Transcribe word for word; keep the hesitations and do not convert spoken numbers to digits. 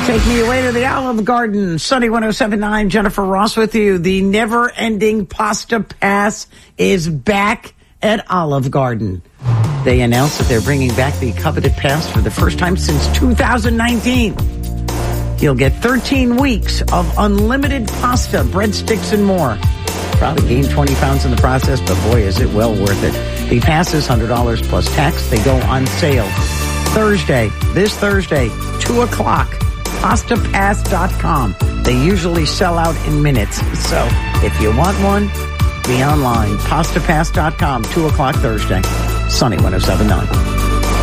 Take me away to the Olive Garden. Sunny one oh seven point nine, Jennifer Ross with you. The never-ending Pasta Pass is back at Olive Garden. They announced that they're bringing back the coveted pass for the first time since two thousand nineteen. You'll get thirteen weeks of unlimited pasta, breadsticks, and more. Probably gain twenty pounds in the process, but boy, is it well worth it. The pass is one hundred dollars plus tax. They go on sale Thursday, this Thursday, two o'clock. pasta pass dot com. They usually sell out in minutes. So if you want one, be online. pasta pass dot com, two o'clock Thursday. Sunny one oh seven point nine.